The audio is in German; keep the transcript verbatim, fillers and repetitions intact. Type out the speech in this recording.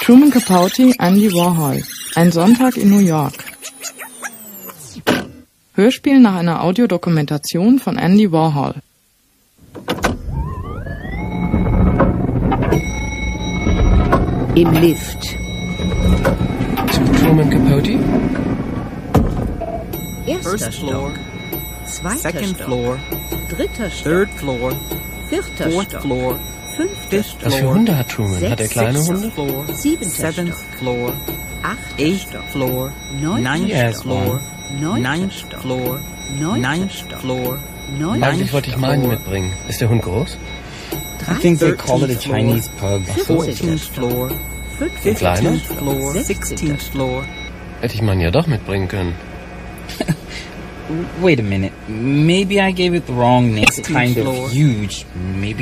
Truman Capote, Andy Warhol. Ein Sonntag in New York. Hörspiel nach einer Audiodokumentation von Andy Warhol. Im Lift. Zu Truman Capote? Erster First Stock. floor, Zweiter second Stock. floor, Dritter Stock. third floor, Vierter fourth Stock. floor, Fünfter fifth Stock. Was für floor, Hunde hat Truman? Hat er kleine sixth Hunde? floor, Siebenter seventh Stock. floor, Achter eighth Stock. floor, Neunter ninth Stock. floor, Neunter ninth Stock. floor, Neunter ninth Stock. floor, Neunter Eigentlich wollte ich meinen mitbringen. Ist der Hund groß? I think they call it a thirteenth floor. Chinese pug. fourteenth floor, Fünfter Kleiner? fifteenth floor, sixteenth floor. Hätte ich meinen ja doch mitbringen können. Wait a minute. Maybe I gave it the wrong name. It's kind floor. of huge. Maybe